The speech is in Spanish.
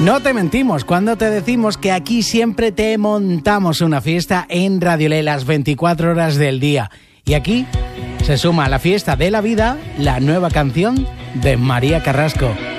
No te mentimos cuando te decimos que aquí siempre te montamos una fiesta en Radio Lé las 24 horas del día. Y aquí se suma a la fiesta de la vida la nueva canción de María Carrasco.